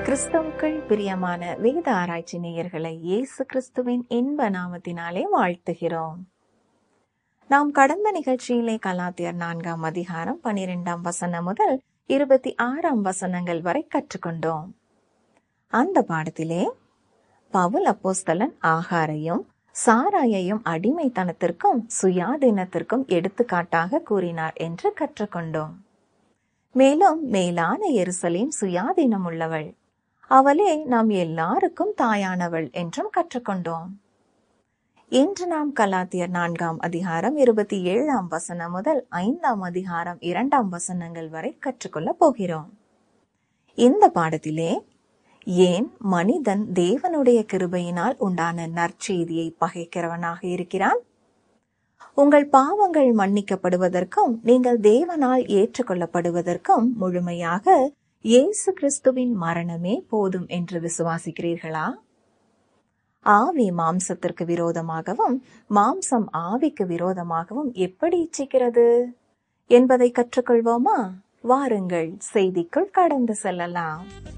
கிறிஸ்துவுக்குள் பிரியமான வேத ஆராய்ச்சி நேயர்களை இயேசு கிறிஸ்துவின் இன்ப நாமத்தினாலே வாழ்த்துகிறோம். நாம் கடந்த நிகழ்ச்சியிலே கலாத்தியர் 4ஆம் அதிகாரம் 12ஆம் வசனம் முதல் 26ஆம் வசனங்கள் வரை கற்றுக்கொண்டோம். அந்த பாடத்திலே பவுல் அப்போஸ்தலன் ஆகாரையும் சாராயையும் அடிமைத்தனத்திற்கும் சுயாதீனத்திற்கும் எடுத்துக்காட்டாக கூறினார் என்று கற்றுக்கொண்டோம். மேலும் மேலான எருசலேம் சுயாதீனம் உள்ளவள், அவளே நாம் எல்லாருக்கும் தாயானவள் என்றும் கற்றுக்கொண்டோம். இன்று நாம் கலாத்தியர் 4ஆம் அதிகாரம் 27ஆம் வசனம் முதல் 5ஆம் அதிகாரம் 2ஆம் வசனங்கள் வரை கற்றுக்கொள்ள போகிறோம். இந்த பாடத்திலே ஏன் மனிதன் தேவனுடைய கிருபையினால் உண்டான நற்செய்தியை பகைக்கிறவனாக இருக்கிறான், உங்கள் பாவங்கள் மன்னிக்கப்படுவதற்கும் நீங்கள் தேவனால் ஏற்றுக்கொள்ளப்படுவதற்கும் முழுமையாக இயேசு கிறிஸ்துவின் மரணமே போதும் என்று விசுவாசிக்கிறீர்களா? ஆவி மாம்சத்திற்கு விரோதமாகவும் மாம்சம் ஆவிக்கு விரோதமாகவும் எப்படி இச்சிக்கிறது என்பதை கற்றுக்கொள்வோமா? வாருங்கள் செய்திக்குள் கடந்து செல்லலாம்.